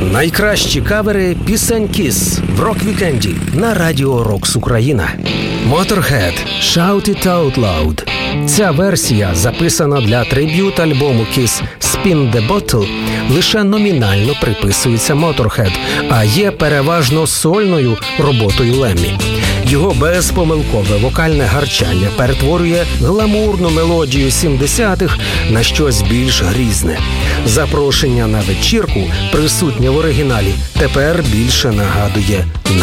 Найкращі кавери пісень Kiss в рок-вікенді на Радіо Рокс Україна. Motorhead «Shout It Out Loud». Ця версія, записана для триб'ют-альбому Kiss «Spin the Bottle», лише номінально приписується Motorhead, а є переважно сольною роботою Леммі. Його безпомилкове вокальне гарчання перетворює гламурну мелодію 70-х на щось більш грізне. Запрошення на вечірку, присутнє в оригіналі, тепер більше нагадує